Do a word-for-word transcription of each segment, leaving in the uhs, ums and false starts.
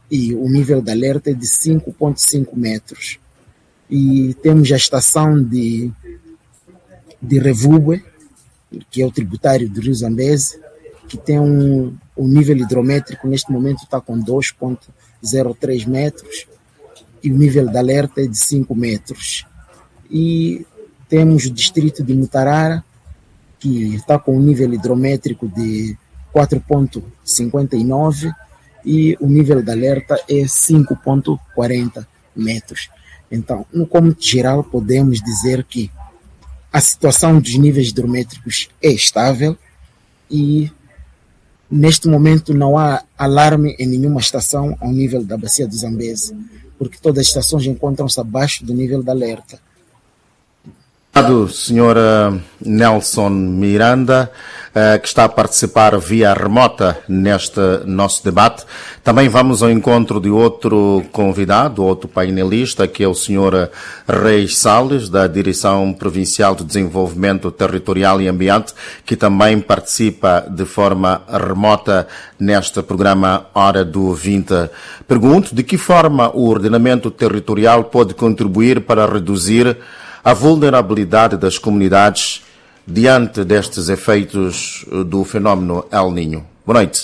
e o nível de alerta é de cinco vírgula cinco metros. E temos a estação de, de Revubre, que é o tributário do Rio Zambeze, que tem um, um nível hidrométrico, neste momento está com dois vírgula zero três metros, e o nível de alerta é de cinco metros. E temos o distrito de Mutarara, que está com um nível hidrométrico de quatro vírgula cinquenta e nove e o nível de alerta é cinco vírgula quarenta metros. Então, no cômodo geral, podemos dizer que a situação dos níveis hidrométricos é estável e, neste momento, não há alarme em nenhuma estação ao nível da bacia do Zambeze, porque todas as estações encontram-se abaixo do nível de alerta. Obrigado, senhora Nelson Miranda, que está a participar via remota neste nosso debate. Também vamos ao encontro de outro convidado, outro painelista, que é o senhor Reis Salles, da Direção Provincial de Desenvolvimento Territorial e Ambiente, que também participa de forma remota neste programa Hora do vinte. Pergunto, de que forma o ordenamento territorial pode contribuir para reduzir a vulnerabilidade das comunidades diante destes efeitos do fenómeno El Niño? Boa noite.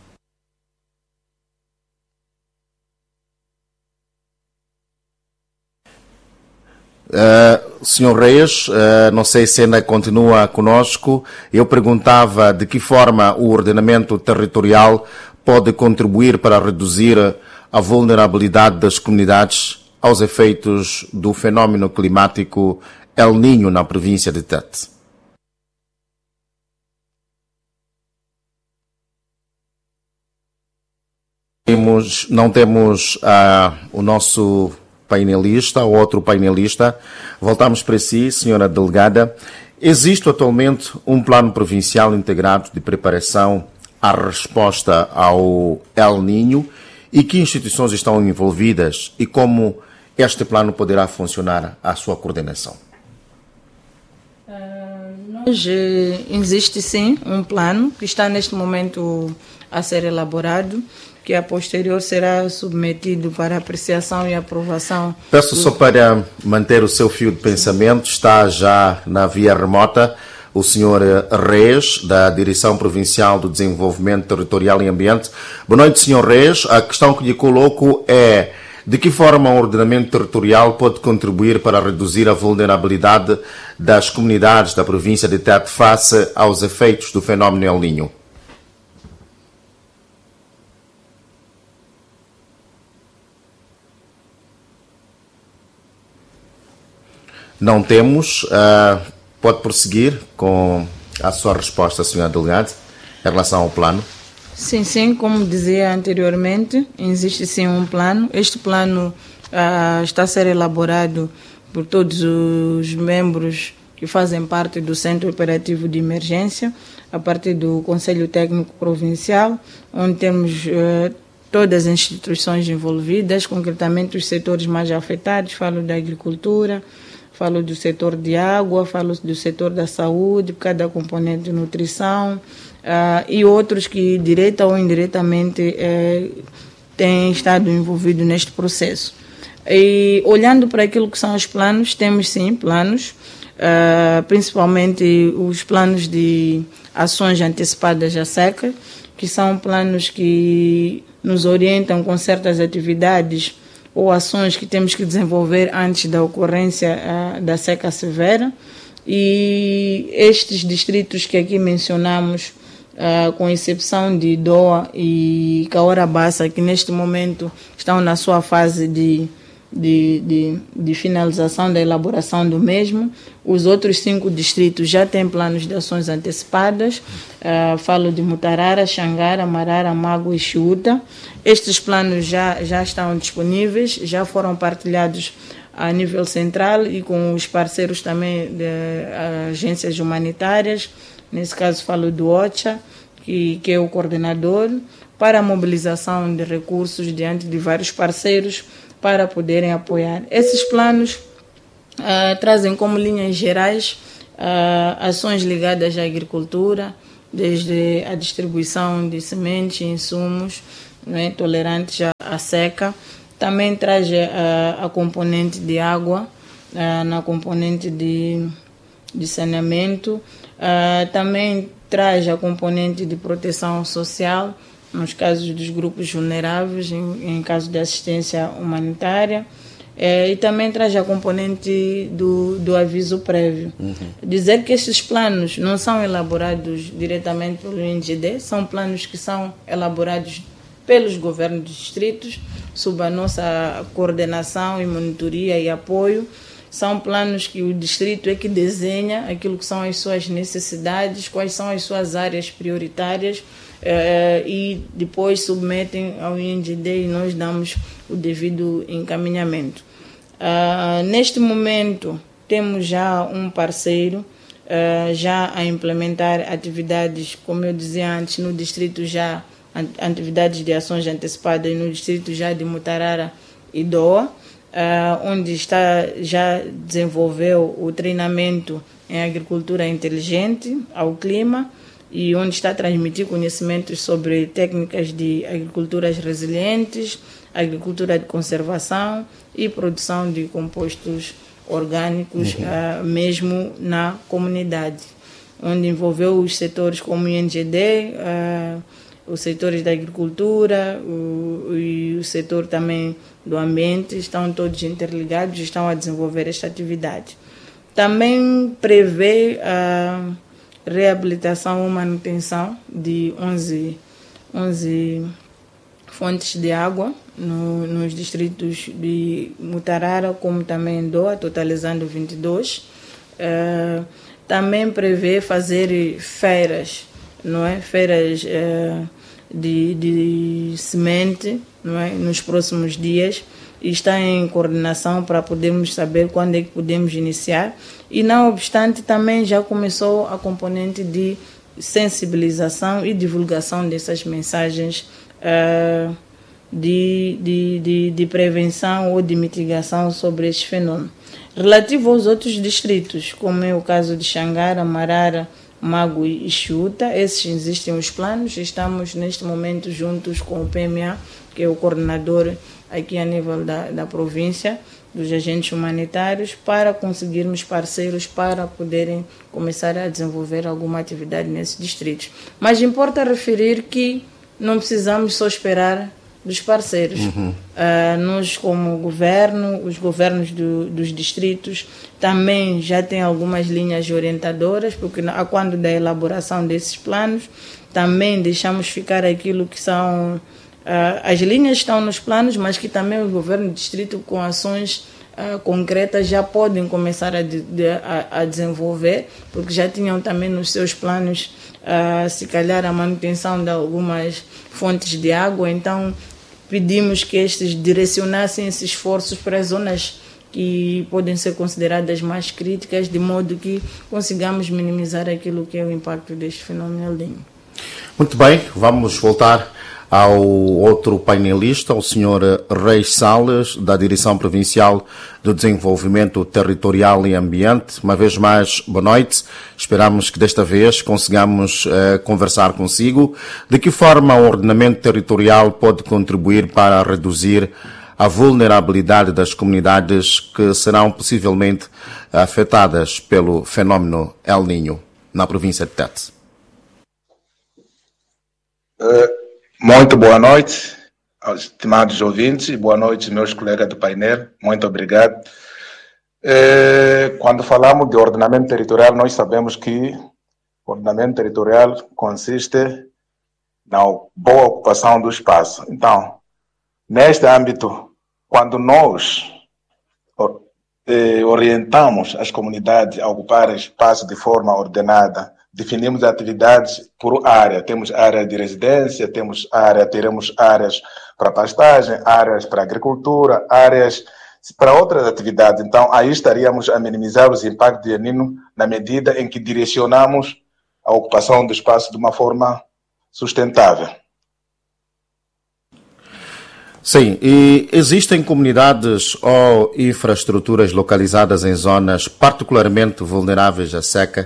Uh, senhor Reis, uh, não sei se ainda continua conosco. Eu perguntava de que forma o ordenamento territorial pode contribuir para reduzir a vulnerabilidade das comunidades aos efeitos do fenómeno climático El Niño na província de Tete. Temos, não temos uh, o nosso painelista, ou outro painelista. Voltamos para si, senhora delegada. Existe atualmente um plano provincial integrado de preparação à resposta ao El Niño, e que instituições estão envolvidas e como este plano poderá funcionar à sua coordenação? Uh, hoje existe sim um plano que está neste momento a ser elaborado, que a posterior será submetido para apreciação e aprovação. Peço do... só para manter o seu fio de pensamento, está já na via remota o senhor Reis, da Direção Provincial do Desenvolvimento Territorial e Ambiente. Boa noite, senhor Reis. A questão que lhe coloco é: de que forma o ordenamento territorial pode contribuir para reduzir a vulnerabilidade das comunidades da província de Tete face aos efeitos do fenómeno El Niño? Não temos. Uh, pode prosseguir com a sua resposta, senhora delegada, em relação ao plano. Sim, sim, como dizia anteriormente, existe sim um plano. Este plano uh, está a ser elaborado por todos os membros que fazem parte do Centro Operativo de Emergência, a partir do Conselho Técnico Provincial, onde temos uh, todas as instituições envolvidas, concretamente os setores mais afetados. Falo da agricultura, falo do setor de água, falo do setor da saúde, cada componente de nutrição, uh, e outros que, direta ou indiretamente, eh, têm estado envolvidos neste processo. E, olhando para aquilo que são os planos, temos sim planos, uh, principalmente os planos de ações antecipadas à seca, que são planos que nos orientam com certas atividades ou ações que temos que desenvolver antes da ocorrência uh, da seca severa. E estes distritos que aqui mencionamos, uh, com exceção de Doa e Kaora Bassa, que neste momento estão na sua fase de, de, de, de finalização da elaboração do mesmo, os outros cinco distritos já têm planos de ações antecipadas. Uh, falo de Mutarara, Xangara, Marara, Mago e Chiuta. Estes planos já, já estão disponíveis, já foram partilhados a nível central e com os parceiros também de uh, agências humanitárias. Nesse caso falo do OCHA, que, que é o coordenador, para a mobilização de recursos diante de vários parceiros para poderem apoiar. Esses planos uh, trazem como linhas gerais uh, ações ligadas à agricultura, desde a distribuição de sementes e insumos, não é, tolerantes à à seca. Também traz a, a componente de água, a, na componente de, de saneamento. A, também traz a componente de proteção social, nos casos dos grupos vulneráveis, em, em caso de assistência humanitária. É, e também traz a componente do, do aviso prévio. Uhum. Dizer que estes planos não são elaborados diretamente pelo I N G D, são planos que são elaborados pelos governos distritos, sob a nossa coordenação e monitoria e apoio. São planos que o distrito é que desenha aquilo que são as suas necessidades, quais são as suas áreas prioritárias, eh, e depois submetem ao I N G D e nós damos o devido encaminhamento. Uh, neste momento, temos já um parceiro uh, já a implementar atividades, como eu dizia antes, no distrito já, atividades de ações antecipadas no distrito já de Mutarara e Doa, uh, onde está, já desenvolveu o treinamento em agricultura inteligente ao clima e onde está a transmitir conhecimentos sobre técnicas de agriculturas resilientes, agricultura de conservação e produção de compostos orgânicos, uhum. uh, mesmo na comunidade, onde envolveu os setores como o I N G D, uh, os setores da agricultura o, e o setor também do ambiente, estão todos interligados e estão a desenvolver esta atividade. Também prevê a reabilitação ou manutenção de onze, onze fontes de água no, nos distritos de Mutarara, como também em Doa, totalizando vinte e dois. Uh, também prevê fazer feiras, não é? Feiras uh, de, de semente, não é? Nos próximos dias, e está em coordenação para podermos saber quando é que podemos iniciar. E, não obstante, também já começou a componente de sensibilização e divulgação dessas mensagens uh, de, de, de, de prevenção ou de mitigação sobre este fenômeno. Relativo aos outros distritos, como é o caso de Xangara, Marara, Mago e Xuta, esses existem os planos. Estamos neste momento juntos com o P M A, que é o coordenador aqui a nível da, da província, dos agentes humanitários, para conseguirmos parceiros para poderem começar a desenvolver alguma atividade nesses distritos. Mas importa referir que não precisamos só esperar dos parceiros. Uhum. Uh, nós, como governo, os governos do, dos distritos também já têm algumas linhas orientadoras, porque a quando da elaboração desses planos, também deixamos ficar aquilo que são... Uh, as linhas estão nos planos, mas que também o governo do distrito, com ações uh, concretas, já podem começar a, de, de, a, a desenvolver, porque já tinham também nos seus planos, uh, se calhar, a manutenção de algumas fontes de água. Então, pedimos que estes direcionassem esses esforços para as zonas que podem ser consideradas mais críticas, de modo que consigamos minimizar aquilo que é o impacto deste fenômeno El Niño. Muito bem, vamos voltar ao outro painelista, o senhor Reis Salles, da Direção Provincial do Desenvolvimento Territorial e Ambiente. Uma vez mais, boa noite. Esperamos que desta vez consigamos uh, conversar consigo. De que forma o ordenamento territorial pode contribuir para reduzir a vulnerabilidade das comunidades que serão possivelmente afetadas pelo fenômeno El Niño na província de Tete? Uh... Muito boa noite aos estimados ouvintes e boa noite meus colegas do painel. Muito obrigado. É, quando falamos de ordenamento territorial, nós sabemos que o ordenamento territorial consiste na boa ocupação do espaço. Então, neste âmbito, quando nós é, orientamos as comunidades a ocupar espaço de forma ordenada, definimos atividades por área. Temos área de residência, temos área, teremos áreas para pastagem, áreas para agricultura, áreas para outras atividades. Então, aí estaríamos a minimizar os impactos de El Niño na medida em que direcionamos a ocupação do espaço de uma forma sustentável. Sim, e existem comunidades ou infraestruturas localizadas em zonas particularmente vulneráveis à seca,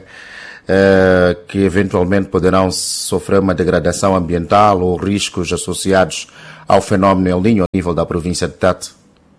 que eventualmente poderão sofrer uma degradação ambiental ou riscos associados ao fenómeno El Niño a nível da província de Tete?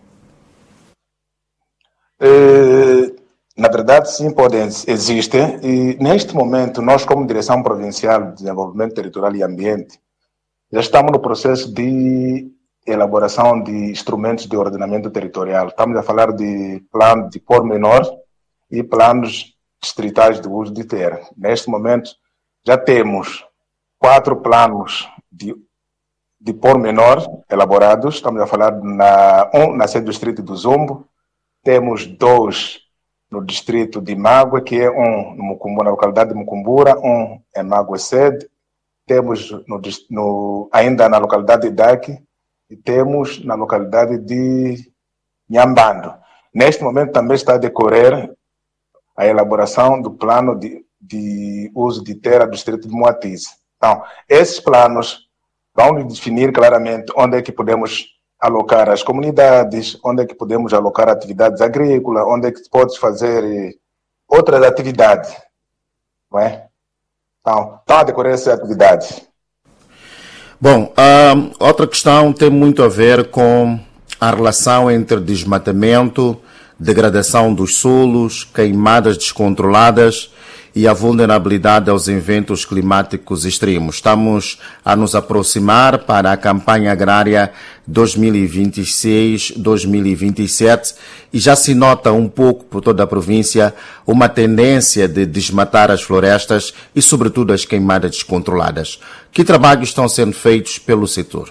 Eh, na verdade, sim, podem, existem. E neste momento, nós, como Direção Provincial de Desenvolvimento Territorial e Ambiente, já estamos no processo de elaboração de instrumentos de ordenamento territorial. Estamos a falar de plano de pormenor e planos distritais de uso de terra. Neste momento, já temos quatro planos de, de pormenor elaborados. Estamos a falar na, um na sede do distrito do Zumbo, temos dois no distrito de Mágua, que é um no Mucumbu, na localidade de Mucumbura, um em Mágua Sede, temos no, no, ainda na localidade de Daqui e temos na localidade de Nhambando. Neste momento também está a decorrer a elaboração do plano de, de uso de terra do distrito de Moatize. Então, esses planos vão definir claramente onde é que podemos alocar as comunidades, onde é que podemos alocar atividades agrícolas, onde é que se pode fazer outras atividades. Não é? Então, estão a decorrer essa atividade. Bom, uh, outra questão tem muito a ver com a relação entre desmatamento, degradação dos solos, queimadas descontroladas e a vulnerabilidade aos eventos climáticos extremos. Estamos a nos aproximar para a campanha agrária dois mil e vinte e seis a dois mil e vinte e sete e já se nota um pouco por toda a província uma tendência de desmatar as florestas e, sobretudo, as queimadas descontroladas. Que trabalhos estão sendo feitos pelo setor?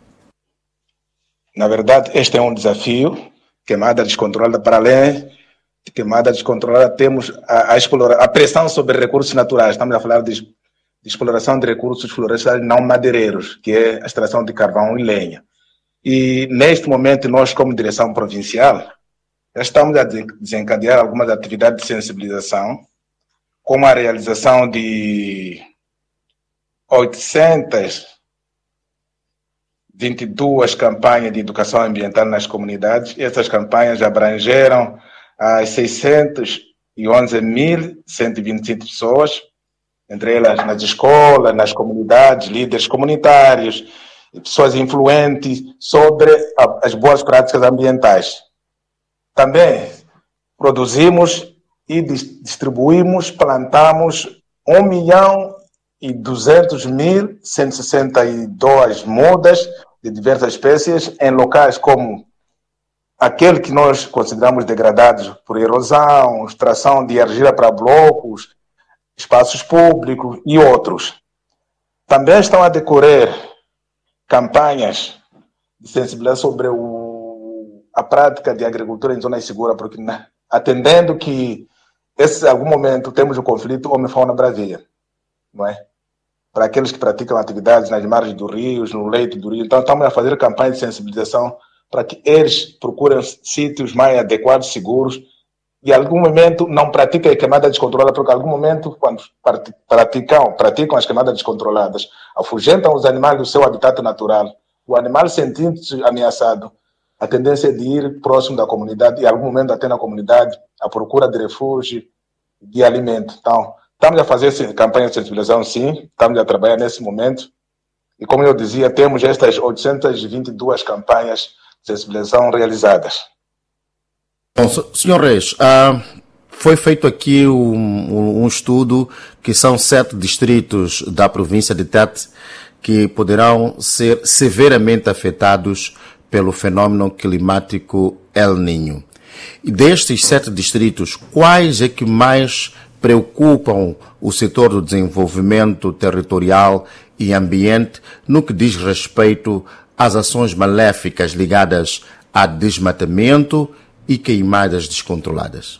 Na verdade, este é um desafio. Queimada descontrolada, para além de queimada descontrolada, temos a, a, explora, a pressão sobre recursos naturais. Estamos a falar de, de exploração de recursos florestais não madeireiros, que é a extração de carvão e lenha. E, neste momento, nós, como direção provincial, já estamos a desencadear algumas atividades de sensibilização, como a realização de oitocentas e vinte e duas campanhas de educação ambiental nas comunidades. Essas campanhas abrangeram as seiscentas e onze mil cento e vinte e cinco pessoas, entre elas nas escolas, nas comunidades, líderes comunitários, pessoas influentes sobre as boas práticas ambientais. Também produzimos e distribuímos, plantamos um milhão e duzentos mil cento e sessenta e duas mudas de diversas espécies em locais como aquele que nós consideramos degradados por erosão, extração de argila para blocos, espaços públicos e outros. Também estão a decorrer campanhas de sensibilização sobre o, a prática de agricultura em zonas seguras, porque atendendo que esse algum momento temos o conflito homem-fauna-bravia, não é? Para aqueles que praticam atividades nas margens dos rios, no leito do rio. Então, estamos a fazer campanha de sensibilização para que eles procurem sítios mais adequados, seguros, e em algum momento não pratiquem a queimada descontrolada, porque em algum momento, quando praticam, praticam as queimadas descontroladas, afugentam os animais do seu habitat natural. O animal, sentindo-se ameaçado, a tendência é de ir próximo da comunidade, e em algum momento até na comunidade, à procura de refúgio, de alimento. Então, estamos a fazer campanha de sensibilização, sim, estamos a trabalhar nesse momento. E como eu dizia, temos estas oitocentas e vinte e duas campanhas de sensibilização realizadas. Bom, senhor Reis, uh, foi feito aqui um, um, um estudo que são sete distritos da província de Tete que poderão ser severamente afetados pelo fenómeno climático El Niño. E destes sete distritos, quais é que mais preocupam o setor do desenvolvimento territorial e ambiente no que diz respeito às ações maléficas ligadas a desmatamento e queimadas descontroladas?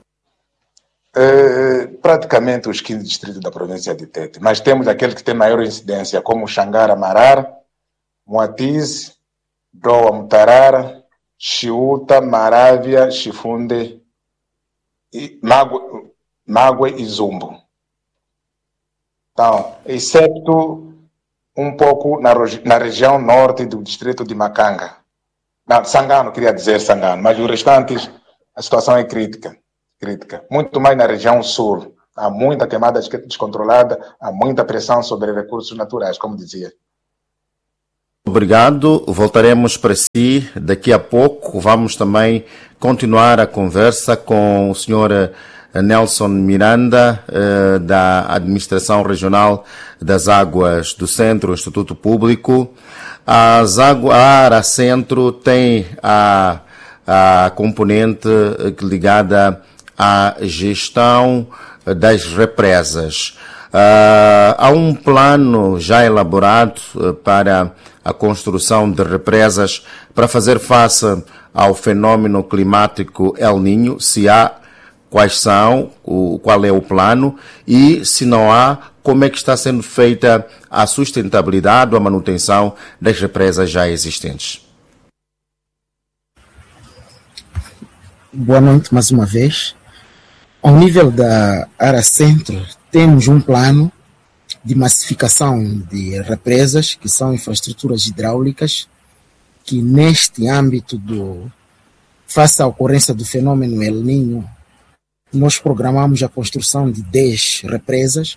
É, praticamente os quinze distritos da província de Tete, mas temos aqueles que têm maior incidência, como Xangara, Marar, Moatize, Doa, Mutarara, Chiuta, Marávia, Chifunde, e Mágua, Mágua e Zumbo. Então, exceto um pouco na, na região norte do distrito de Macanga. Não, Sangano, queria dizer Sangano, mas os restantes, a situação é crítica, crítica. Muito mais na região sul. Há muita queimada descontrolada, há muita pressão sobre recursos naturais, como dizia. Obrigado, voltaremos para si daqui a pouco. Vamos também continuar a conversa com o senhor Nelson Miranda, da Administração Regional das Águas do Centro, Instituto Público. As águas, a ARA Centro tem a, a componente ligada à gestão das represas. Uh, há um plano já elaborado uh, para a construção de represas para fazer face ao fenômeno climático El Niño. Se há, quais são, o, qual é o plano, e se não há, como é que está sendo feita a sustentabilidade ou a manutenção das represas já existentes? Boa noite mais uma vez. Ao nível da ARA Centro, temos um plano de massificação de represas, que são infraestruturas hidráulicas, que neste âmbito do face à ocorrência do fenômeno El Niño, nós programamos a construção de dez represas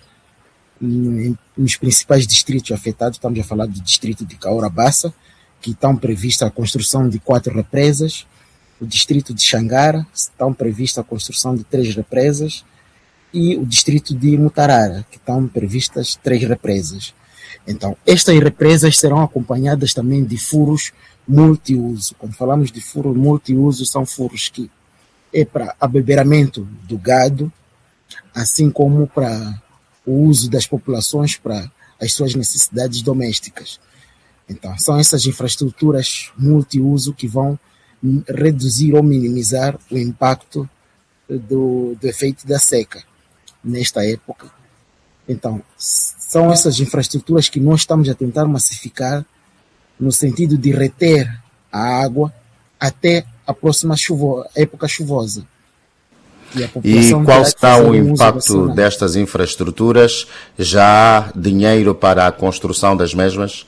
nos principais distritos afetados. Estamos a falar do distrito de Cahora Bassa, que estão prevista a construção de quatro represas. O distrito de Xangara, estão prevista a construção de três represas, e o distrito de Mutarara, que estão previstas três represas. Então, estas represas serão acompanhadas também de furos multiuso. Quando falamos de furos multiuso, são furos que é para abeberamento do gado, assim como para o uso das populações para as suas necessidades domésticas. Então, são essas infraestruturas multiuso que vão reduzir ou minimizar o impacto do, do efeito da seca nesta época. Então, são essas infraestruturas que nós estamos a tentar massificar no sentido de reter a água até a próxima chuvo, época chuvosa. E, e qual está o impacto destas infraestruturas? Já há dinheiro para a construção das mesmas?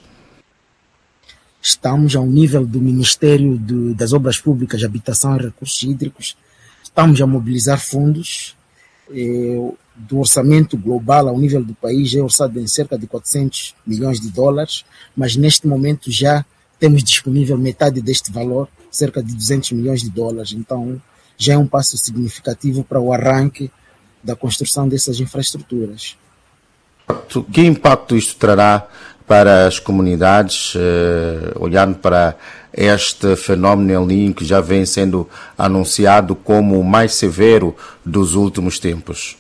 Estamos ao nível do Ministério de, das Obras Públicas, Habitação e Recursos Hídricos. Estamos a mobilizar fundos. Eh, do orçamento global ao nível do país é orçado em cerca de quatrocentos milhões de dólares, mas neste momento já temos disponível metade deste valor, cerca de duzentos milhões de dólares. Então já é um passo significativo para o arranque da construção dessas infraestruturas. Que impacto isto trará para as comunidades, eh, olhando para este fenômeno El Niño que já vem sendo anunciado como o mais severo dos últimos tempos?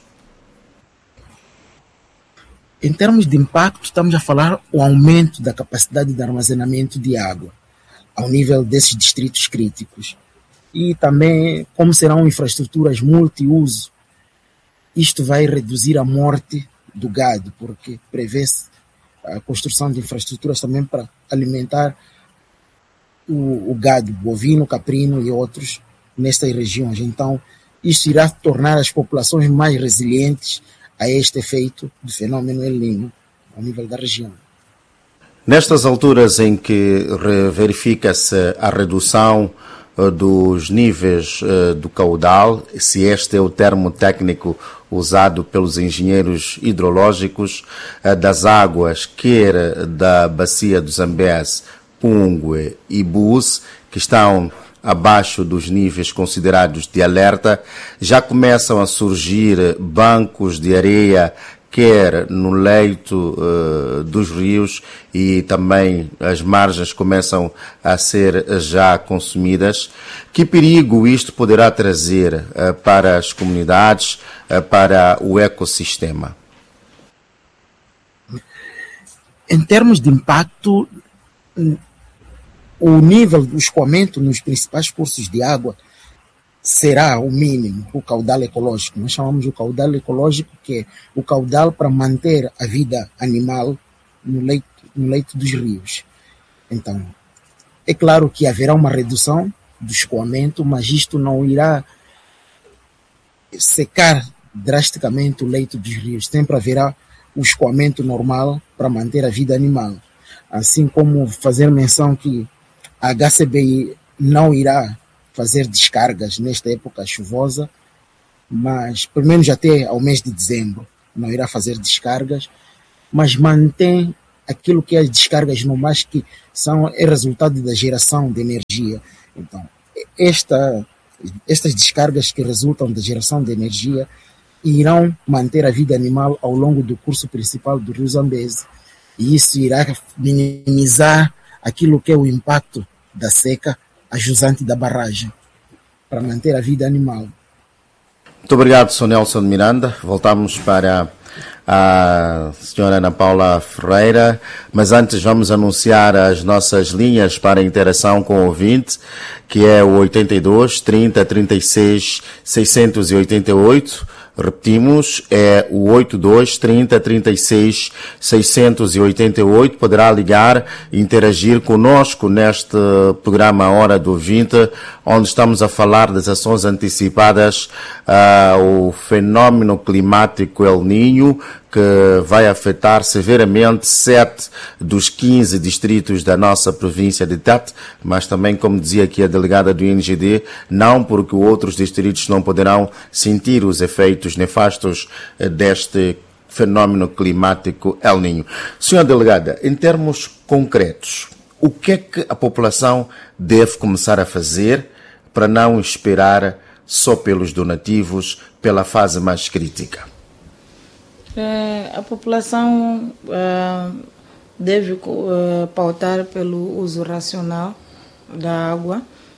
Em termos de impacto, estamos a falar o aumento da capacidade de armazenamento de água ao nível desses distritos críticos. E também, como serão infraestruturas multiuso, isto vai reduzir a morte do gado, porque prevê-se a construção de infraestruturas também para alimentar o, o gado bovino, caprino e outros nestas regiões. Então, isso irá tornar as populações mais resilientes a este efeito do fenômeno El Niño ao nível da região. Nestas alturas em que verifica-se a redução uh, dos níveis uh, do caudal, se este é o termo técnico usado pelos engenheiros hidrológicos, uh, das águas, quer da bacia do Zambeze, Pungue e Bus, que estão abaixo dos níveis considerados de alerta, já começam a surgir bancos de areia, quer no leito uh, dos rios, e também as margens começam a ser já consumidas. Que perigo isto poderá trazer uh, para as comunidades, uh, para o ecossistema? Em termos de impacto, o nível do escoamento nos principais cursos de água será o mínimo, o caudal ecológico. Nós chamamos o caudal ecológico, que é o caudal para manter a vida animal no leito, no leito dos rios. Então, é claro que haverá uma redução do escoamento, mas isto não irá secar drasticamente o leito dos rios. Sempre haverá o escoamento normal para manter a vida animal. Assim como fazer menção que a H C B I não irá fazer descargas nesta época chuvosa, mas pelo menos até ao mês de dezembro não irá fazer descargas, mas mantém aquilo que é as descargas no mar, que são é resultado da geração de energia. Então, esta, estas descargas que resultam da geração de energia irão manter a vida animal ao longo do curso principal do rio Zambeze. E isso irá minimizar aquilo que é o impacto da seca a jusante da barragem, para manter a vida animal. Muito obrigado, senhor Nelson Miranda. Voltamos para a senhora Ana Paula Ferreira, mas antes vamos anunciar as nossas linhas para interação com o ouvinte, que é o oitenta e dois, trinta, trinta e seis, seiscentos e oitenta e oito. Repetimos, é o oitenta e dois, trinta, trinta e seis, seiscentos e oitenta e oito. Poderá ligar e interagir conosco neste programa Hora do Ouvinte, onde estamos a falar das ações antecipadas ao fenómeno climático El Niño, que vai afetar severamente sete dos quinze distritos da nossa província de Tete, mas também, como dizia aqui a delegada do I N G D, não porque outros distritos não poderão sentir os efeitos nefastos deste fenómeno climático El Niño. Senhora delegada, em termos concretos, o que é que a população deve começar a fazer para não esperar só pelos donativos, pela fase mais crítica? É, a população é, deve é, pautar pelo uso racional da água.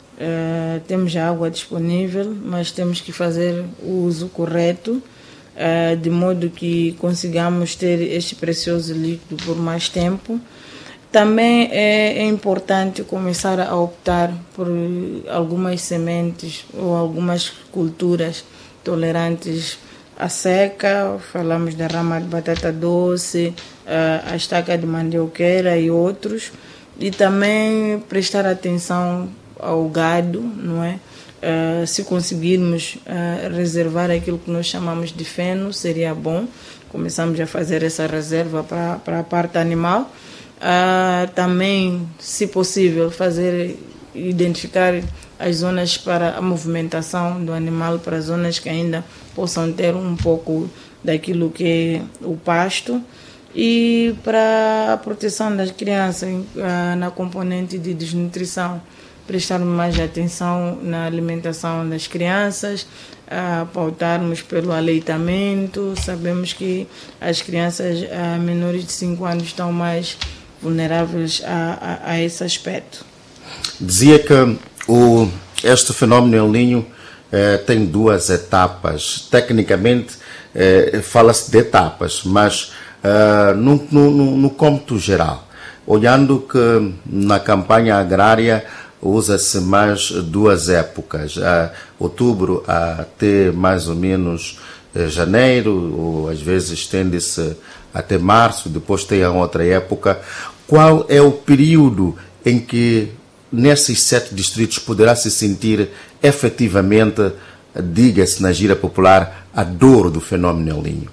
É, temos a água disponível, mas temos que fazer o uso correto, é, de modo que consigamos ter este precioso líquido por mais tempo. Também é, é importante começar a optar por algumas sementes ou algumas culturas tolerantes à seca. Falamos da rama de batata doce, a estaca de mandioqueira e outros. E também prestar atenção ao gado, não é? Uh, se conseguirmos uh, reservar aquilo que nós chamamos de feno, seria bom. Começamos a fazer essa reserva para, para a parte animal. Uh, também, se possível, fazer, identificar as zonas para a movimentação do animal, para zonas que ainda possam ter um pouco daquilo que é o pasto. E para a proteção das crianças, uh, na componente de desnutrição, prestar mais atenção na alimentação das crianças, uh, pautarmos pelo aleitamento. Sabemos que as crianças uh, menores de cinco anos estão mais vulneráveis a, a, a esse aspecto. Dizia que o, este fenómeno El Niño eh, tem duas etapas. Tecnicamente, eh, fala-se de etapas, mas eh, no, no, no cômputo geral, olhando que na campanha agrária usa-se mais duas épocas, a outubro até mais ou menos eh, janeiro, ou às vezes estende-se até março, depois tem a outra época. Qual é o período em que nesses sete distritos poderá se sentir efetivamente, diga-se na gíria popular, a dor do fenómeno El Niño?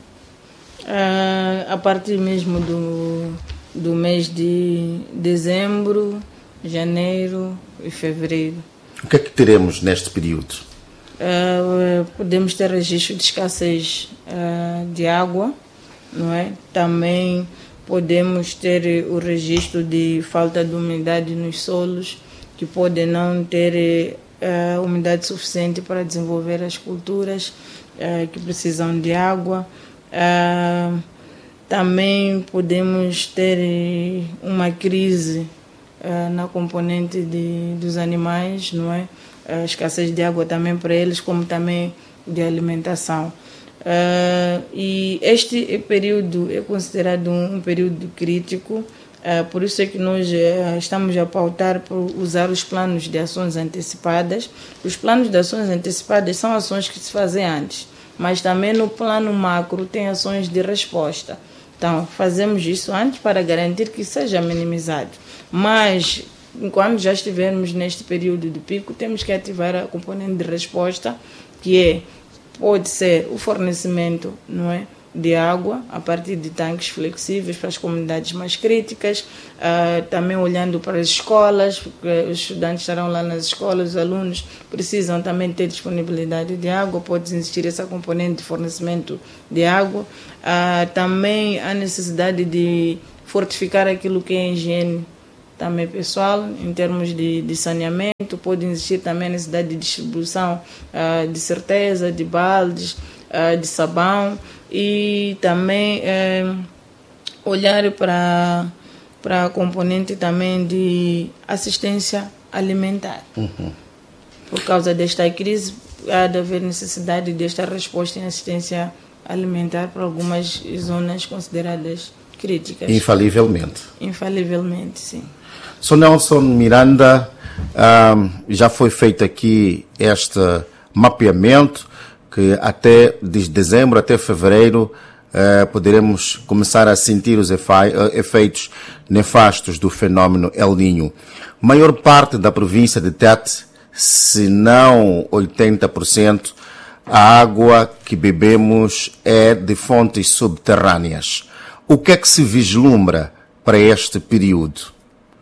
Uh, a partir mesmo do, do mês de dezembro, janeiro e fevereiro. O que é que teremos neste período? Uh, podemos ter registro de escassez uh, de água, não é? Também podemos ter o registro de falta de umidade nos solos, que pode não ter uh, umidade suficiente para desenvolver as culturas uh, que precisam de água. Uh, também podemos ter uma crise uh, na componente de, dos animais, não é? A escassez de água também para eles, como também de alimentação. Uh, e este período é considerado um, um período crítico, uh, por isso é que nós uh, estamos a pautar por usar os planos de ações antecipadas. Os planos de ações antecipadas são ações que se fazem antes, mas também no plano macro tem ações de resposta. Então, fazemos isso antes para garantir que seja minimizado. Mas, enquanto já estivermos neste período de pico, temos que ativar a componente de resposta, que é pode ser o fornecimento, não é, de água a partir de tanques flexíveis para as comunidades mais críticas, uh, também olhando para as escolas, porque os estudantes estarão lá nas escolas, os alunos precisam também ter disponibilidade de água, pode existir essa componente de fornecimento de água. Uh, também a necessidade de fortificar aquilo que é higiene também pessoal, em termos de, de saneamento. Pode existir também a necessidade de distribuição uh, de certeza, de baldes, uh, de sabão, e também uh, olhar para para a componente também de assistência alimentar. Uhum. Por causa desta crise, há de haver necessidade desta resposta em assistência alimentar para algumas zonas consideradas críticas. Infalivelmente. Infalivelmente, sim. senhor Nelson Miranda, um, já foi feito aqui este mapeamento que até de dezembro até fevereiro uh, poderemos começar a sentir os efeitos nefastos do fenômeno El Niño. Maior parte da província de Tete, se não oitenta por cento, a água que bebemos é de fontes subterrâneas. O que é que se vislumbra para este período?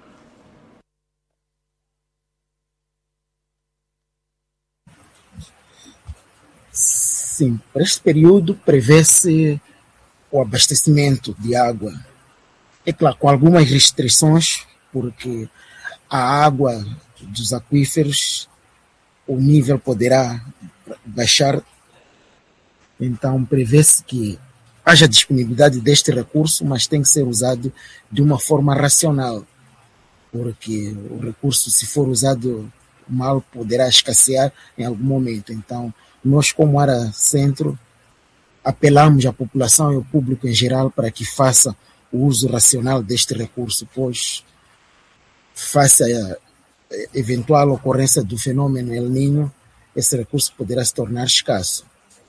Sim, para este período prevê-se o abastecimento de água. É claro, com algumas restrições, porque a água dos aquíferos, o nível poderá baixar. Então, prevê-se que haja disponibilidade deste recurso, mas tem que ser usado de uma forma racional, porque o recurso, se for usado mal, poderá escassear em algum momento. Então, nós, como área centro, apelamos à população e ao público em geral para que faça o uso racional deste recurso, pois, face a eventual ocorrência do fenômeno El Niño, esse recurso poderá se tornar escasso.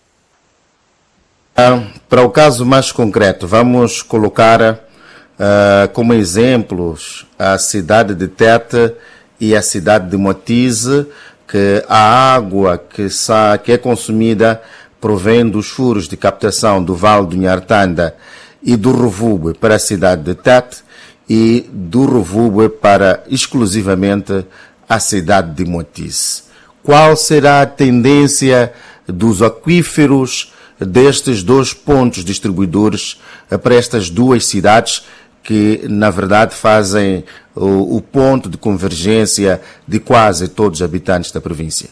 Ah, para o caso mais concreto, vamos colocar uh, como exemplos a cidade de Tete e a cidade de Moatize, que a água que, sa, que é consumida provém dos furos de captação do Vale do Nhartanda e do Rovube para a cidade de Tete e do Rovube para exclusivamente a cidade de Moatize. Qual será a tendência dos aquíferos destes dois pontos distribuidores para estas duas cidades que, na verdade, fazem o, o ponto de convergência de quase todos os habitantes da província?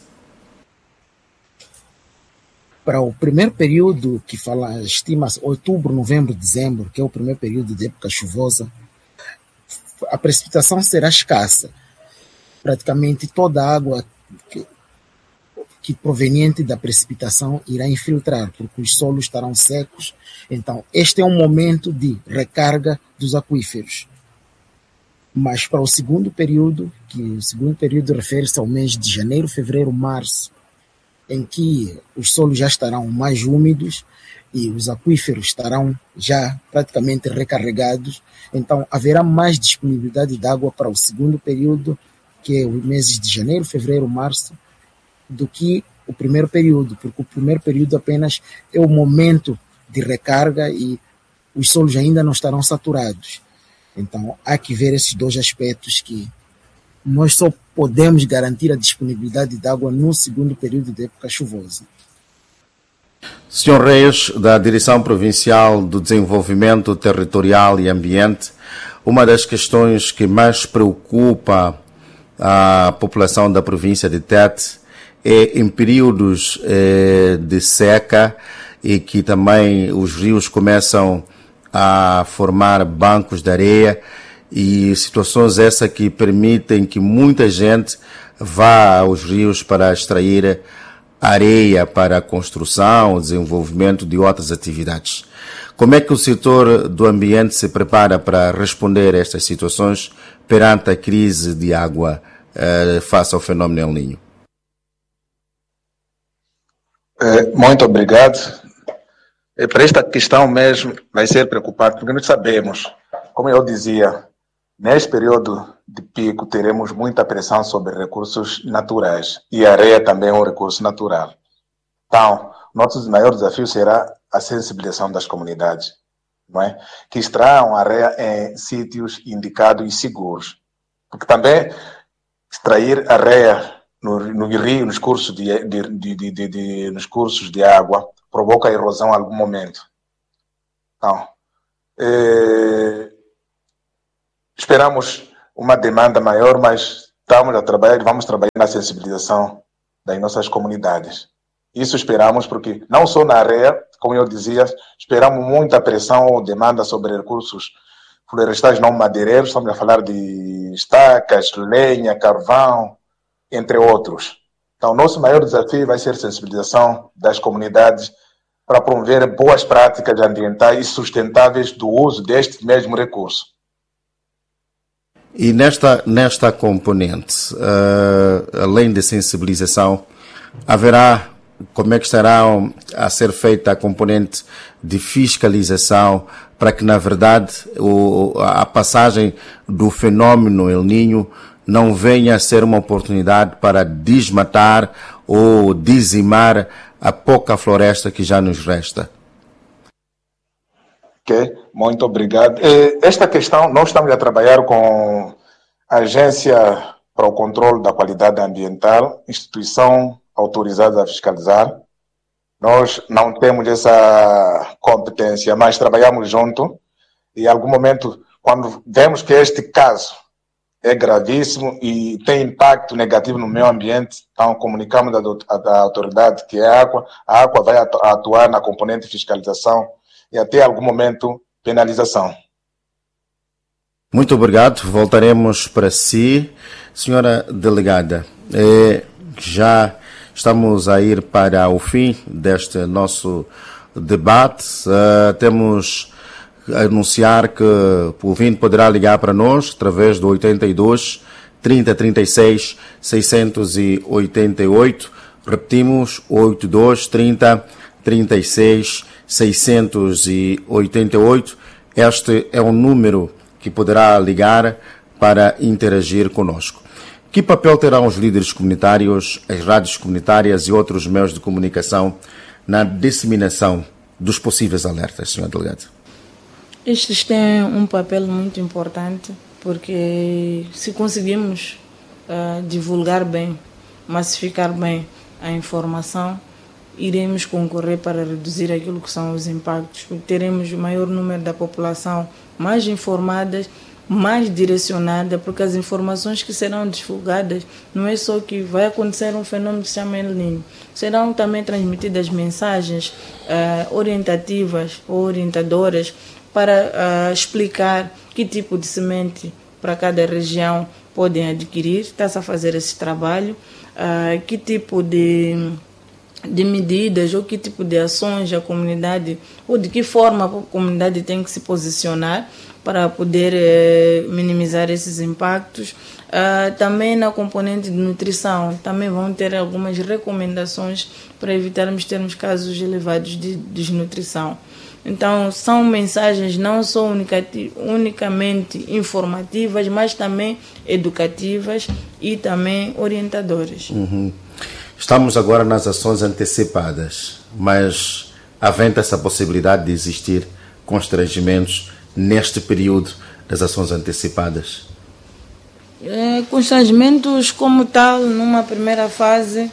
Para o primeiro período que fala, estima-se outubro, novembro, dezembro, que é o primeiro período de época chuvosa, a precipitação será escassa. Praticamente toda a água que, que proveniente da precipitação irá infiltrar, porque os solos estarão secos. Então, este é um momento de recarga dos aquíferos. Mas para o segundo período, que o segundo período refere-se ao mês de janeiro, fevereiro, março, em que os solos já estarão mais úmidos e os aquíferos estarão já praticamente recarregados, então haverá mais disponibilidade de água para o segundo período, que é os meses de janeiro, fevereiro, março, do que o primeiro período, porque o primeiro período apenas é o momento de recarga e os solos ainda não estarão saturados. Então há que ver esses dois aspectos, que nós só podemos garantir a disponibilidade de água no segundo período de época chuvosa. senhor Reis, da Direção Provincial do Desenvolvimento Territorial e Ambiente, uma das questões que mais preocupa a população da província de Tete é em períodos eh, de seca e que também os rios começam a formar bancos de areia, e situações essas que permitem que muita gente vá aos rios para extrair areia para a construção, o desenvolvimento de outras atividades. Como é que o setor do ambiente se prepara para responder a estas situações perante a crise de água eh, face ao fenômeno El Niño? Muito obrigado. Para esta questão mesmo vai ser preocupante, porque nós sabemos, como eu dizia, neste período de pico teremos muita pressão sobre recursos naturais, e a areia também é um recurso natural. Então, nosso maior desafio será a sensibilização das comunidades, não é? Que extraiam areia em sítios indicados e seguros. Porque também extrair areia no, no rio, nos cursos de, de, de, de, de, de, nos cursos de água, provoca erosão em algum momento. Então, é, esperamos uma demanda maior, mas estamos a trabalhar e vamos trabalhar na sensibilização das nossas comunidades. Isso esperamos porque, não só na areia, como eu dizia, esperamos muita pressão ou demanda sobre recursos florestais não madeireiros, estamos a falar de estacas, lenha, carvão, entre outros. Então, nosso maior desafio vai ser a sensibilização das comunidades para promover boas práticas ambientais e sustentáveis do uso deste mesmo recurso. E nesta, nesta componente, uh, além de sensibilização, haverá, como é que estará a ser feita a componente de fiscalização para que, na verdade, o, a passagem do fenômeno El Niño não venha a ser uma oportunidade para desmatar ou dizimar a pouca floresta que já nos resta? Ok, muito obrigado. Esta questão, nós estamos a trabalhar com a Agência para o Controle da Qualidade Ambiental, instituição autorizada a fiscalizar. Nós não temos essa competência, mas trabalhamos junto e em algum momento, quando vemos que este caso é gravíssimo e tem impacto negativo no meio ambiente, então comunicamos à autoridade que é a Água, a Água vai atuar na componente de fiscalização e até algum momento penalização. Muito obrigado, voltaremos para si. Senhora Delegada, eh, já estamos a ir para o fim deste nosso debate. Uh, temos a anunciar que o ouvinte poderá ligar para nós através do oitenta e dois, trinta, trinta e seis, seiscentos e oitenta e oito. Repetimos, oitenta e dois, trinta, trinta e seis, seiscentos e oitenta e oito. Este é o número que poderá ligar para interagir conosco. Que papel terão os líderes comunitários, as rádios comunitárias e outros meios de comunicação na disseminação dos possíveis alertas, senhor Delegado? Estes têm um papel muito importante, porque se conseguimos uh, divulgar bem, massificar bem a informação, iremos concorrer para reduzir aquilo que são os impactos. Teremos o maior número da população mais informada, mais direcionada, porque as informações que serão divulgadas não é só que vai acontecer um fenômeno que se chama El Niño, serão também transmitidas mensagens uh, orientativas ou orientadoras para uh, explicar que tipo de semente para cada região podem adquirir. Está-se a fazer esse trabalho, uh, que tipo de de medidas ou que tipo de ações a comunidade, ou de que forma a comunidade tem que se posicionar para poder eh, minimizar esses impactos. Uh, também na componente de nutrição, também vão ter algumas recomendações para evitarmos termos casos elevados de desnutrição. Então, são mensagens não só unicamente informativas, mas também educativas e também orientadoras. Uhum. Estamos agora nas ações antecipadas, mas havendo essa possibilidade de existir constrangimentos neste período das ações antecipadas? É, constrangimentos como tal, numa primeira fase,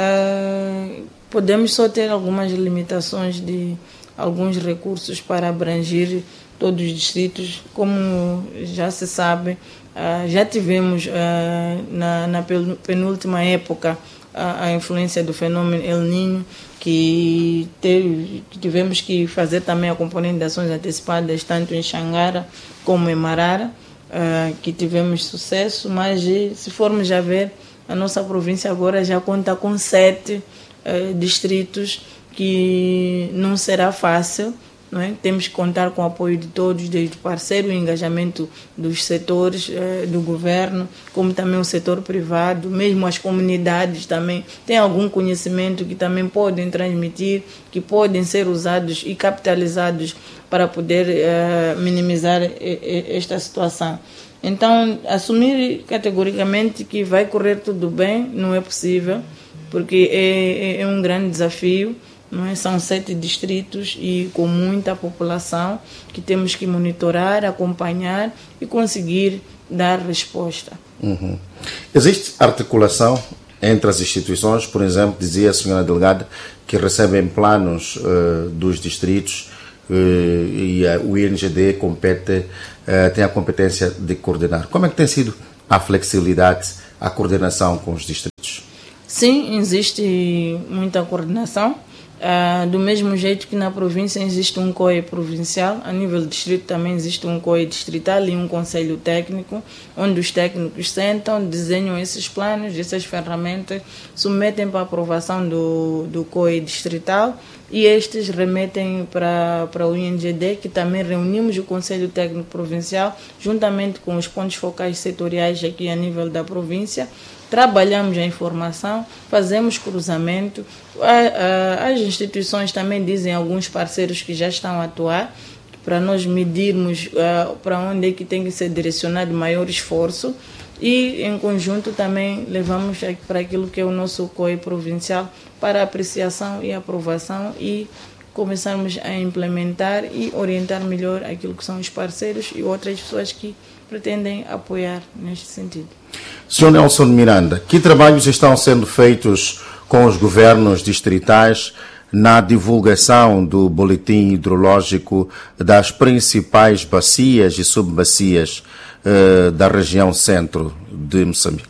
é, podemos só ter algumas limitações de alguns recursos para abranger todos os distritos. Como já se sabe, é, já tivemos é, na, na penúltima época A, a influência do fenômeno El Niño, que, teve, que tivemos que fazer também a componente de ações antecipadas, tanto em Xangara como em Marara, uh, que tivemos sucesso, mas se formos a ver, a nossa província agora já conta com sete uh, distritos, que não será fácil, não é? Temos que contar com o apoio de todos, desde o parceiro e o engajamento dos setores eh, do governo, como também o setor privado, mesmo as comunidades também têm algum conhecimento que também podem transmitir, que podem ser usados e capitalizados para poder eh, minimizar esta situação. Então, assumir categoricamente que vai correr tudo bem não é possível, porque é, é um grande desafio. Não é? São sete distritos e com muita população que temos que monitorar, acompanhar e conseguir dar resposta. Uhum. Existe articulação entre as instituições? Por exemplo, dizia a senhora Delegada que recebem planos uh, dos distritos e o I N G D compete, tem a competência de coordenar. Como é que tem sido a flexibilidade, a coordenação com os distritos? Sim, existe muita coordenação. Uh, do mesmo jeito que na província existe um C O E provincial, a nível do distrito também existe um C O E distrital e um conselho técnico, onde os técnicos sentam, desenham esses planos, essas ferramentas, submetem para aprovação do, do C O E distrital e estes remetem para, para o I N G D, que também reunimos o conselho técnico provincial, juntamente com os pontos focais setoriais aqui a nível da província. Trabalhamos a informação, fazemos cruzamento. As instituições também dizem alguns parceiros que já estão a atuar para nós medirmos para onde é que tem que ser direcionado maior esforço e, em conjunto, também levamos para aquilo que é o nosso C O E provincial para apreciação e aprovação e começarmos a implementar e orientar melhor aquilo que são os parceiros e outras pessoas que pretendem apoiar neste sentido. senhor Nelson Miranda, que trabalhos estão sendo feitos com os governos distritais na divulgação do boletim hidrológico das principais bacias e subbacias eh, da região centro de Moçambique?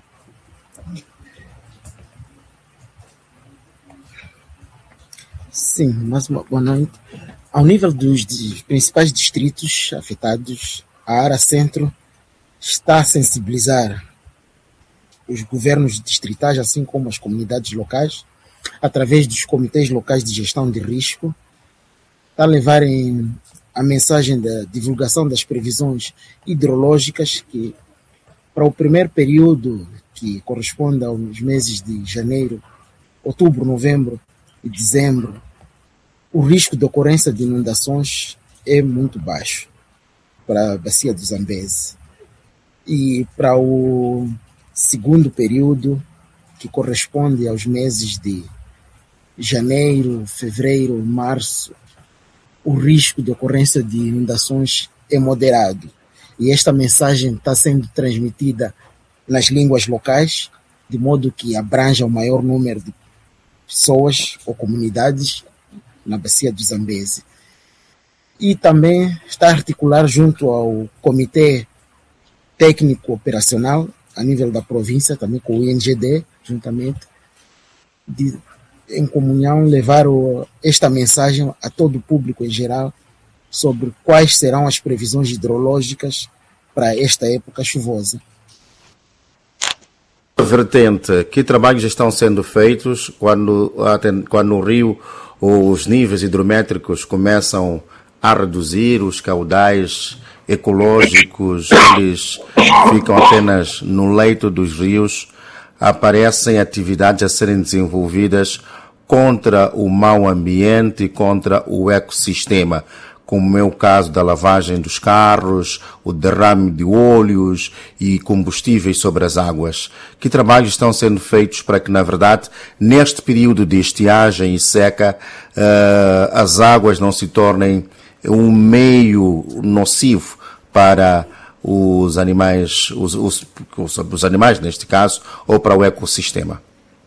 Sim, mais uma boa noite. Ao nível dos, dos principais distritos afetados, a área centro está a sensibilizar os governos distritais, assim como as comunidades locais, através dos comitês locais de gestão de risco, a levarem a mensagem da divulgação das previsões hidrológicas, que para o primeiro período, que corresponde aos meses de janeiro, outubro, novembro e dezembro, o risco de ocorrência de inundações é muito baixo para a bacia do Zambeze. E para o segundo período, que corresponde aos meses de janeiro, fevereiro, março, o risco de ocorrência de inundações é moderado. E esta mensagem está sendo transmitida nas línguas locais, de modo que abranja o maior número de pessoas ou comunidades na bacia do Zambeze. E também está a articular junto ao Comitê Técnico Operacional, a nível da província, também com o I N G D, juntamente, de, em comunhão, levar o, esta mensagem a todo o público em geral sobre quais serão as previsões hidrológicas para esta época chuvosa. Vertente, que trabalhos estão sendo feitos quando, quando o rio ou os níveis hidrométricos começam a reduzir, os caudais ecológicos, eles ficam apenas no leito dos rios, aparecem atividades a serem desenvolvidas contra o mau ambiente e contra o ecossistema, como é o caso da lavagem dos carros, o derrame de óleos e combustíveis sobre as águas. Que trabalhos estão sendo feitos para que, na verdade, neste período de estiagem e seca, uh, as águas não se tornem um meio nocivo para os animais, os, os, os, os animais neste caso, ou para o ecossistema?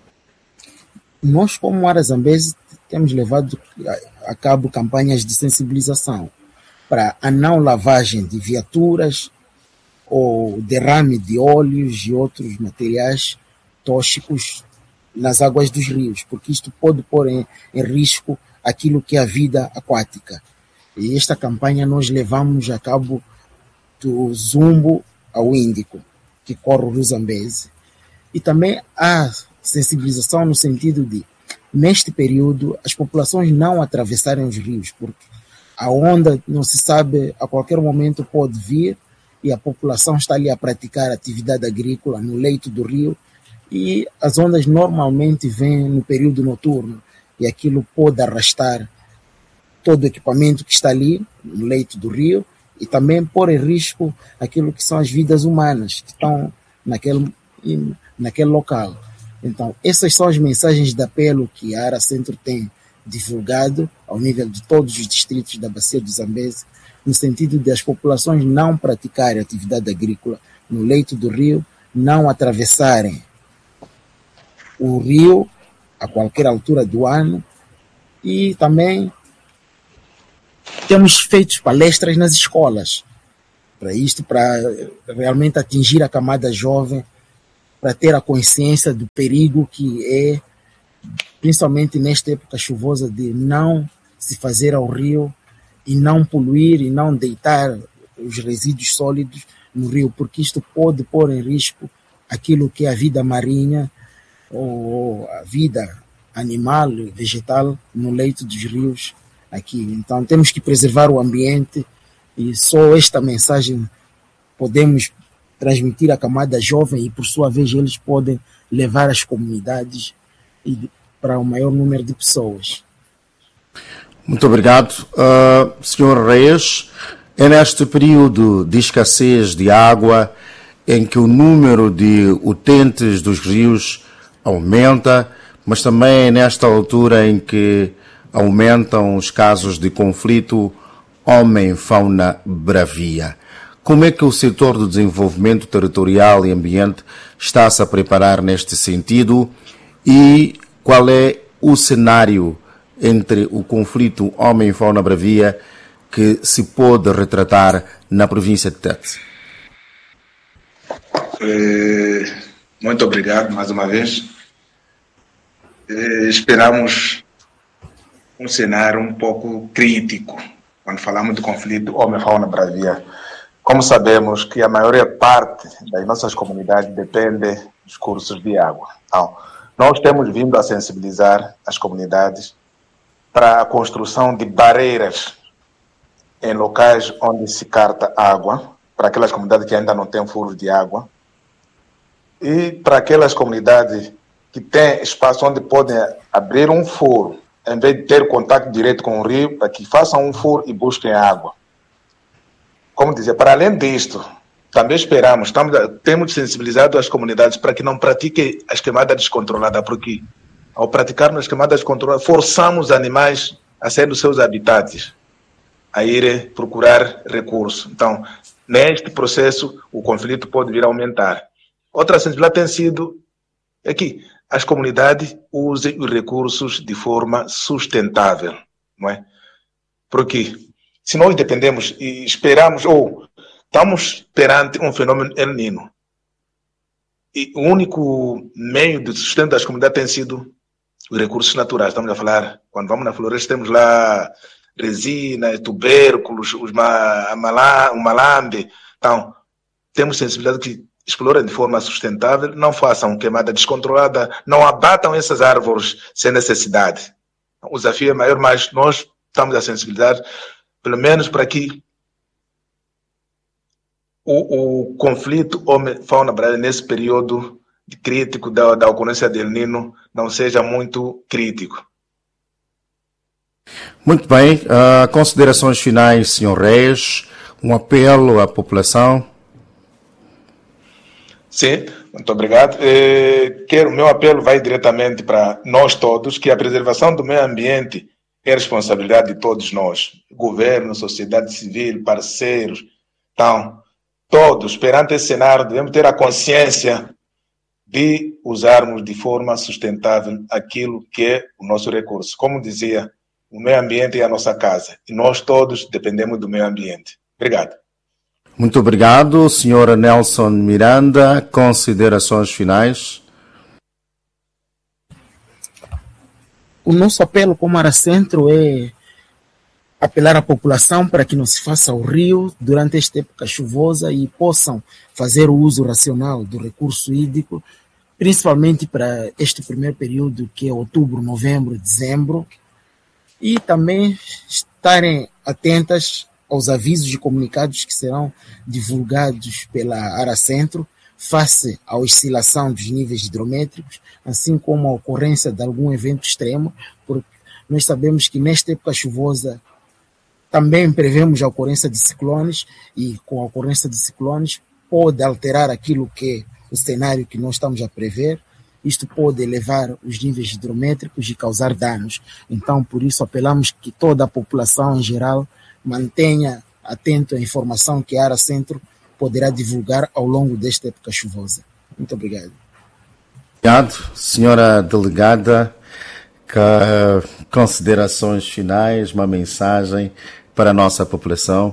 Nós, como Área Zambeze, temos levado a cabo campanhas de sensibilização para a não lavagem de viaturas ou derrame de óleos e outros materiais tóxicos nas águas dos rios, porque isto pode pôr em, em risco aquilo que é a vida aquática. E esta campanha nós levamos a cabo do Zumbo ao Índico, que corre o Rio Zambeze. E também há sensibilização no sentido de, neste período, as populações não atravessarem os rios, porque a onda, não se sabe, a qualquer momento pode vir e a população está ali a praticar atividade agrícola no leito do rio e as ondas normalmente vêm no período noturno e aquilo pode arrastar todo o equipamento que está ali no leito do rio e também pôr em risco aquilo que são as vidas humanas que estão naquele, naquele local. Então, essas são as mensagens de apelo que a Área Centro tem divulgado ao nível de todos os distritos da Bacia do Zambeze, no sentido de as populações não praticarem atividade agrícola no leito do rio, não atravessarem o rio a qualquer altura do ano e também temos feito palestras nas escolas, para isto, para realmente atingir a camada jovem, para ter a consciência do perigo que é, principalmente nesta época chuvosa, de não se fazer ao rio e não poluir e não deitar os resíduos sólidos no rio, porque isto pode pôr em risco aquilo que é a vida marinha ou a vida animal e vegetal no leito dos rios aqui. Então temos que preservar o ambiente e só esta mensagem podemos transmitir à camada jovem e por sua vez eles podem levar as comunidades e para o maior número de pessoas. Muito obrigado. Uh, senhor Reis, é neste período de escassez de água em que o número de utentes dos rios aumenta, mas também é nesta altura em que aumentam os casos de conflito homem-fauna-bravia. Como é que o setor do desenvolvimento territorial e ambiente está a se preparar neste sentido e qual é o cenário entre o conflito homem-fauna-bravia que se pode retratar na província de Tete? Eh, muito obrigado mais uma vez. Eh, esperamos um cenário um pouco crítico quando falamos de conflito homem-fauna-bravia. Como sabemos que a maior parte das nossas comunidades depende dos cursos de água. Então, nós temos vindo a sensibilizar as comunidades para a construção de barreiras em locais onde se carta água, para aquelas comunidades que ainda não têm furos de água, e para aquelas comunidades que têm espaço onde podem abrir um furo, em vez de ter contato direto com o rio, para que façam um furo e busquem água. Como dizia, para além disto, também esperamos, estamos, temos sensibilizado as comunidades para que não pratiquem as queimadas descontroladas, porque ao praticarmos as queimadas descontroladas, forçamos os animais a sair dos seus habitats, a irem procurar recursos. Então, neste processo, o conflito pode vir a aumentar. Outra sensibilidade tem sido é que as comunidades usem os recursos de forma sustentável, não é? Porque se nós dependemos e esperamos, ou estamos perante um fenômeno El Niño, e o único meio de sustento das comunidades tem sido os recursos naturais. Estamos a falar, quando vamos na floresta, temos lá resina, tubérculos, os ma, malá, o malambe. Então, temos sensibilidade que explorem de forma sustentável, não façam queimada descontrolada, não abatam essas árvores sem necessidade. O desafio é maior, mas nós estamos a sensibilizar, pelo menos para que o, o conflito homem-fauna-bravia nesse período de crítico da, da ocorrência do El Niño não seja muito crítico. Muito bem. Uh, considerações finais, senhor Reis, um apelo à população. Sim, muito obrigado. Eh, quero, meu apelo vai diretamente para nós todos, que a preservação do meio ambiente é responsabilidade de todos nós, governo, sociedade civil, parceiros. Então, todos, perante esse cenário, devemos ter a consciência de usarmos de forma sustentável aquilo que é o nosso recurso. Como dizia, o meio ambiente é a nossa casa e nós todos dependemos do meio ambiente. Obrigado. Muito obrigado, senhora Nelson Miranda. Considerações finais? O nosso apelo como Ara Centro é apelar à população para que não se faça ao rio durante esta época chuvosa e possam fazer o uso racional do recurso hídrico, principalmente para este primeiro período que é outubro, novembro, dezembro, e também estarem atentas aos avisos e comunicados que serão divulgados pela Ara Centro face à oscilação dos níveis hidrométricos, assim como a ocorrência de algum evento extremo, porque nós sabemos que nesta época chuvosa também prevemos a ocorrência de ciclones e com a ocorrência de ciclones pode alterar aquilo que é o cenário que nós estamos a prever. Isto pode elevar os níveis hidrométricos e causar danos. Então, por isso, apelamos que toda a população em geral mantenha atento à informação que a Ara Centro poderá divulgar ao longo desta época chuvosa. Muito obrigado. Obrigado, senhora delegada. Considerações finais, uma mensagem para a nossa população?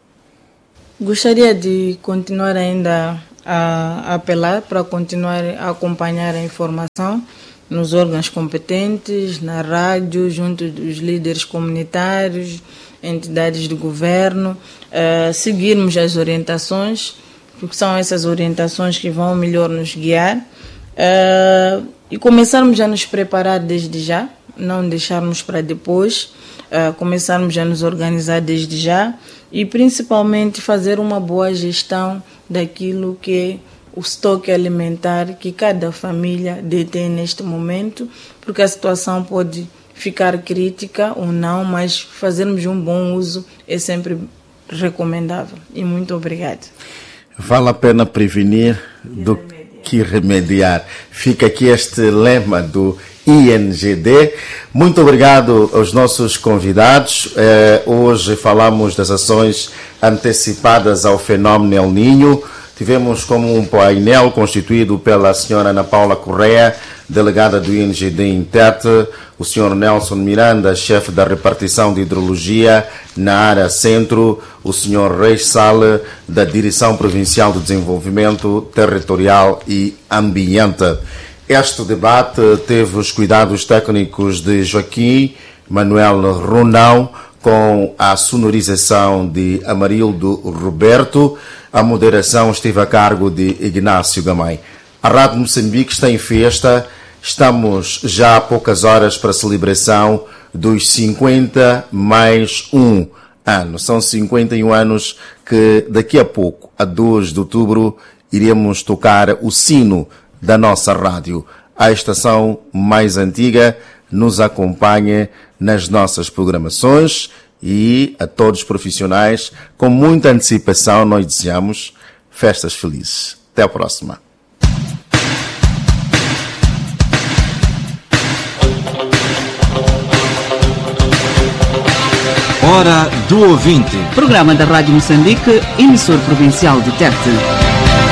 Gostaria de continuar ainda a apelar para continuar a acompanhar a informação nos órgãos competentes, na rádio, junto dos líderes comunitários, entidades do governo, uh, seguirmos as orientações, porque são essas orientações que vão melhor nos guiar, uh, e começarmos a nos preparar desde já, não deixarmos para depois, uh, começarmos a nos organizar desde já e principalmente fazer uma boa gestão daquilo que é o estoque alimentar que cada família detém neste momento, porque a situação pode ficar crítica ou não, mas fazermos um bom uso é sempre recomendável. E muito obrigada. Vale a pena prevenir do que remediar. Fica aqui este lema do I N G D. Muito obrigado aos nossos convidados. Eh, hoje falamos das ações antecipadas ao fenómeno El Niño. Tivemos como um painel constituído pela senhora Ana Paula Correia, delegada do I N G D em Tete, o senhor Nelson Miranda, chefe da repartição de hidrologia na área centro, o senhor Reis Sale, da Direção Provincial de Desenvolvimento Territorial e Ambiente. Este debate teve os cuidados técnicos de Joaquim Manuel Rondão, com a sonorização de Amarildo Roberto. A moderação esteve a cargo de Ignácio Gamay. A Rádio Moçambique está em festa. Estamos já há poucas horas para a celebração dos cinquenta mais um anos. São cinquenta e um anos que daqui a pouco, a dois de outubro, iremos tocar o sino da nossa rádio. A estação mais antiga nos acompanha nas nossas programações e a todos os profissionais, com muita antecipação, nós desejamos festas felizes. Até a próxima. Hora do Ouvinte. Programa da Rádio Moçambique, emissor provincial de Tete.